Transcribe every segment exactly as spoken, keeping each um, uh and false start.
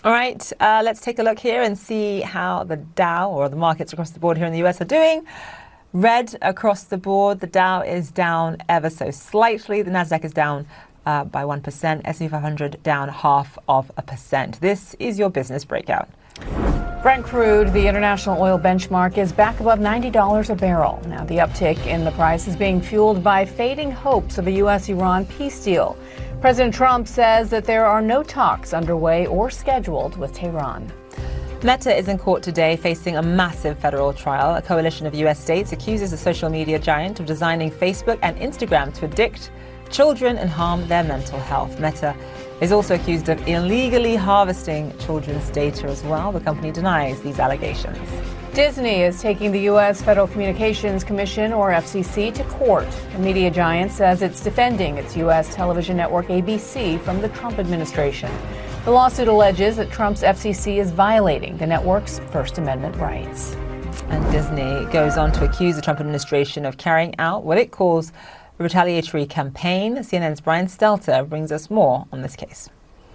All right, uh, let's take a look here and see how the Dow, or the markets across the board here in the U S, are doing. Red across the board. The Dow is down ever so slightly. The Nasdaq is down uh, by one percent. S and P five hundred down half of a percent. This is your business breakout. Brent crude, the international oil benchmark, is back above ninety dollars a barrel. Now, the uptick in the price is being fueled by fading hopes of a U S Iran peace deal. President Trump says that there are no talks underway or scheduled with Tehran. Meta is in court today facing a massive federal trial. A coalition of U S states accuses the social media giant of designing Facebook and Instagram to addict children and harm their mental health. Meta is also accused of illegally harvesting children's data as well. The company denies these allegations. Disney is taking the U S Federal Communications Commission, or F C C, to court. The media giant says it's defending its U S television network A B C from the Trump administration. The lawsuit alleges that Trump's F C C is violating the network's First Amendment rights. And Disney goes on to accuse the Trump administration of carrying out what it calls a retaliatory campaign. C N N's Brian Stelter brings us more on this case.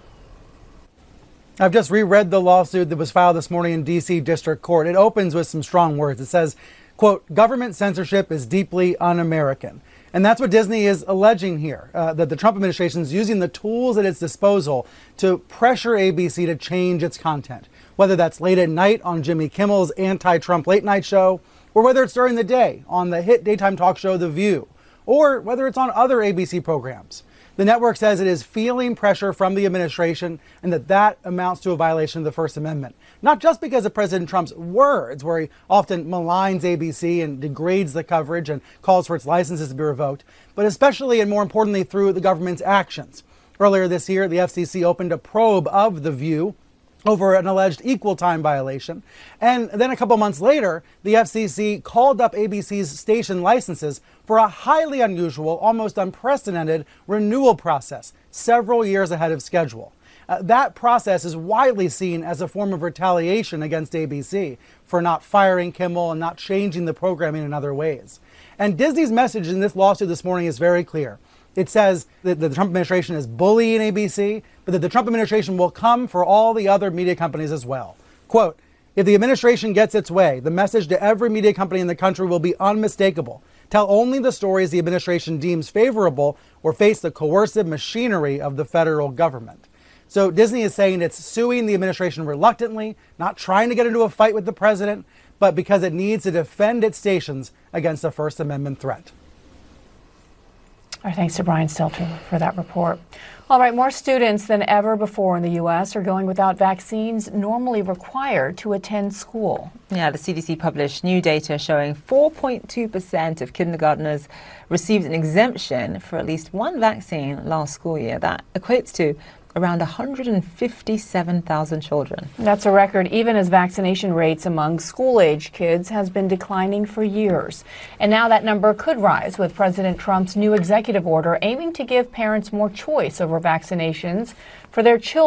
I've just reread the lawsuit that was filed this morning in D C District Court. It opens with some strong words. It says, quote, government censorship is deeply un-American. And that's what Disney is alleging here, uh, that the Trump administration is using the tools at its disposal to pressure A B C to change its content, whether that's late at night on Jimmy Kimmel's anti-Trump late night show, or whether it's during the day on the hit daytime talk show The View, or whether it's on other A B C programs. The network says it is feeling pressure from the administration and that that amounts to a violation of the First Amendment. Not just because of President Trump's words, where he often maligns A B C and degrades the coverage and calls for its licenses to be revoked, but especially and more importantly through the government's actions. Earlier this year, the F C C opened a probe of The View over an alleged equal time violation. And then a couple months later, the F C C called up A B C's station licenses for a highly unusual, almost unprecedented renewal process, several years ahead of schedule. Uh, that process is widely seen as a form of retaliation against A B C for not firing Kimmel and not changing the programming in other ways. And Disney's message in this lawsuit this morning is very clear. It says that the Trump administration is bullying A B C, but that the Trump administration will come for all the other media companies as well. Quote, if the administration gets its way, the message to every media company in the country will be unmistakable. Tell only the stories the administration deems favorable or face the coercive machinery of the federal government. So Disney is saying it's suing the administration reluctantly, not trying to get into a fight with the president, but because it needs to defend its stations against a First Amendment threat. Our thanks to Brian Stelter for that report. All right, more students than ever before in the U S are going without vaccines normally required to attend school. Yeah, the C D C published new data showing four point two percent of kindergartners received an exemption for at least one vaccine last school year. That equates to around one hundred fifty-seven thousand children. That's a record, even as vaccination rates among school-age kids has been declining for years. And now that number could rise with President Trump's new executive order aiming to give parents more choice over vaccinations for their children.